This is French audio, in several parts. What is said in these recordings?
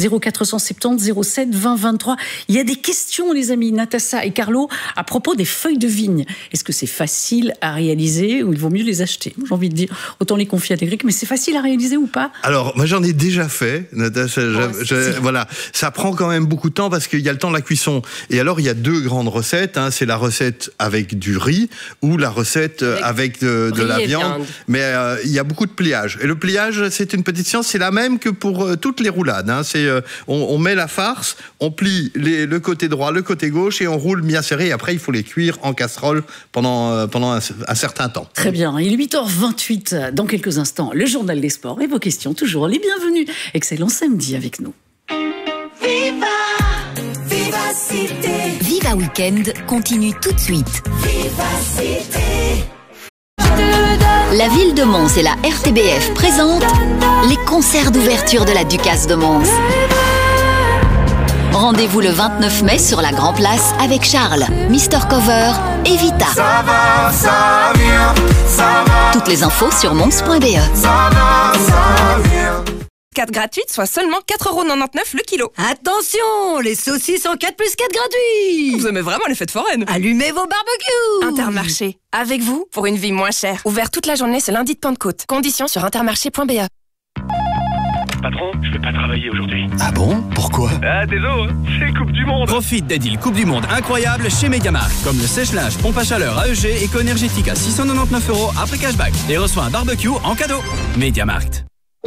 0470 07 20 23. Il y a des questions, les amis, Natassa et Carlo, à propos des feuilles de vigne. Est-ce que c'est facile à réaliser ou il vaut mieux les acheter? J'ai envie de dire, autant les confier à des Grecs, mais c'est facile à réaliser ou pas? Alors, moi j'en ai déjà fait, Natassa. Voilà, ça prend quand même beaucoup de temps parce qu'il y a le temps de la cuisson. Et alors, il y a deux grandes recettes. C'est la recette avec du riz ou la recette avec de la viande. Mais il y a beaucoup de pliage. Et le pliage, c'est une petite science. C'est la même que pour toutes les roulades. On met la farce, on plie le côté droit, le côté gauche et on roule bien serré. Et après, il faut les cuire en casserole pendant un certain temps. Très bien. Il est 8h28. Dans quelques instants, le journal des sports et vos questions, toujours les bienvenus. Excellent samedi avec nous. Viva Weekend continue tout de suite. La ville de Mons et la RTBF présentent les concerts d'ouverture de la Ducasse de Mons. Rendez-vous le 29 mai sur la Grand Place avec Charles, Mr Cover et Vita. Ça va, ça vient, ça va. Toutes les infos sur mons.be. Ça va, ça vient. 4 gratuites, soit seulement 4,99€ le kilo. Attention, les saucisses en 4 plus 4 gratuits. Vous aimez vraiment les fêtes foraines. Allumez vos barbecues. Intermarché, avec vous pour une vie moins chère. Ouvert toute la journée ce lundi de Pentecôte. Conditions sur intermarché.be. Patron, je vais pas travailler aujourd'hui. Ah bon? Pourquoi? Désolé, c'est Coupe du Monde. Profite des deals Coupe du Monde incroyables chez Mediamarkt. Comme le sèche-linge pompe à chaleur AEG éco-énergétique à 699€ après cashback. Et reçoit un barbecue en cadeau. Mediamarkt.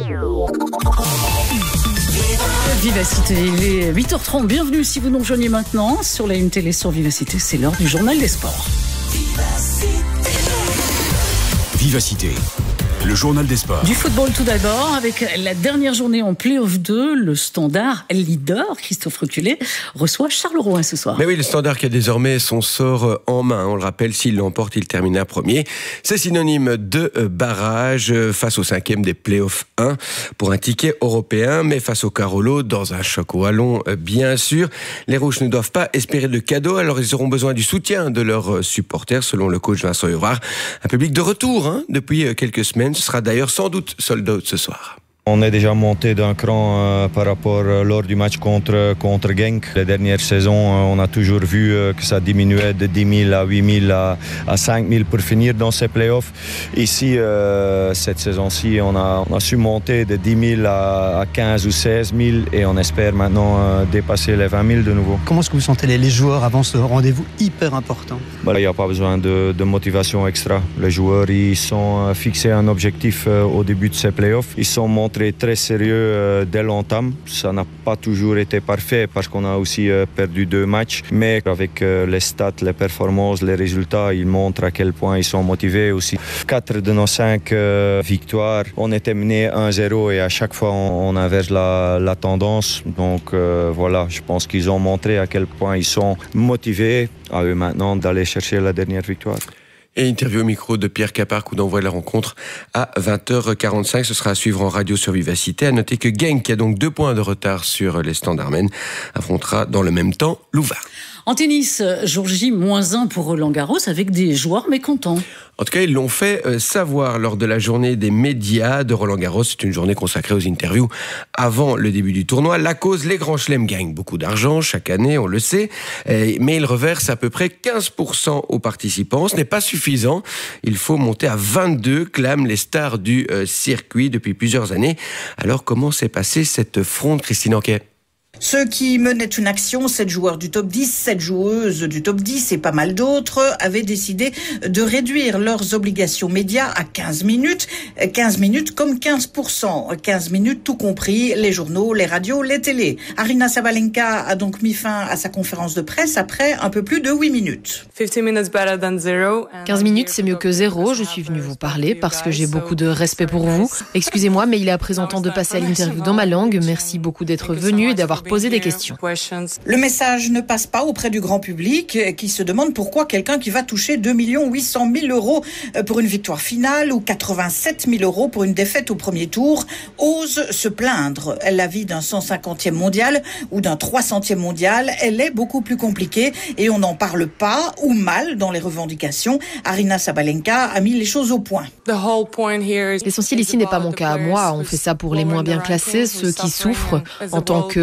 Vivacité, il est 8h30. Bienvenue si vous nous rejoignez maintenant sur la télé sur Vivacité. C'est l'heure du journal des sports. Vivacité, le journal des sports. Du football tout d'abord, avec la dernière journée en Play-off 2, le Standard leader, Christophe Reculé, reçoit Charleroi ce soir. Mais oui, le Standard qui a désormais son sort en main. On le rappelle, s'il l'emporte, il terminera premier. C'est synonyme de barrage face au 5e des Play-off 1 pour un ticket européen, mais face au Carolo, dans un choc wallon, bien sûr. Les Rouges ne doivent pas espérer de cadeau, alors ils auront besoin du soutien de leurs supporters, selon le coach Vincent Huvrard. Un public de retour depuis quelques semaines. Ce sera d'ailleurs sans doute sold out ce soir. On est déjà monté d'un cran par rapport lors du match contre Genk. Les dernières saisons, on a toujours vu que ça diminuait de 10 000 à 8 000 à 5 000 pour finir dans ces playoffs. Ici, cette saison-ci, on a su monter de 10 000 à 15 ou 16 000 et on espère maintenant dépasser les 20 000 de nouveau. Comment est-ce que vous sentez les joueurs avant ce rendez-vous hyper important? Il n'y a pas besoin de motivation extra. Les joueurs, ils sont fixés un objectif au début de ces playoffs. Ils sont montés très sérieux dès l'entame. Ça n'a pas toujours été parfait parce qu'on a aussi perdu 2 matchs. Mais avec les stats, les performances, les résultats, ils montrent à quel point ils sont motivés aussi. 4 de nos 5 victoires, on était mené 1-0 et à chaque fois on inverse la tendance. Donc voilà, je pense qu'ils ont montré à quel point ils sont motivés. À eux maintenant d'aller chercher la dernière victoire. Et interview au micro de Pierre Capar, coup d'envoi de la rencontre à 20h45. Ce sera à suivre en radio sur Vivacité. À noter que Genk, qui a donc 2 points de retard sur les Standardmen, affrontera dans le même temps Louvain. En tennis, jour J-1 pour Roland-Garros avec des joueurs mécontents. En tout cas, ils l'ont fait savoir lors de la journée des médias de Roland-Garros. C'est une journée consacrée aux interviews avant le début du tournoi. La cause, les grands chelems gagnent beaucoup d'argent chaque année, on le sait, mais ils reversent à peu près 15% aux participants. Ce n'est pas suffisant. Il faut monter à 22, clament les stars du circuit depuis plusieurs années. Alors, comment s'est passée cette fronde, Christine Anquet? Ceux qui menaient une action, 7 joueurs du top 10, 7 joueuses du top 10 et pas mal d'autres, avaient décidé de réduire leurs obligations médias à 15 minutes. 15 minutes comme 15%. 15 minutes tout compris, les journaux, les radios, les télés. Aryna Sabalenka a donc mis fin à sa conférence de presse après un peu plus de 8 minutes. 15 minutes, c'est mieux que 0. Je suis venue vous parler parce que j'ai beaucoup de respect pour vous. Excusez-moi, mais il est à présent temps de passer à l'interview dans ma langue. Merci beaucoup d'être venu et d'avoir poser des questions. Le message ne passe pas auprès du grand public qui se demande pourquoi quelqu'un qui va toucher 2 800 000 € pour une victoire finale ou 87 000 € pour une défaite au premier tour ose se plaindre. La vie d'un 150e mondial ou d'un 300e mondial, elle est beaucoup plus compliquée et on n'en parle pas ou mal dans les revendications. Aryna Sabalenka a mis les choses au point. L'essentiel ici n'est pas mon cas à moi. On fait ça pour les moins bien classés, ceux qui souffrent en tant que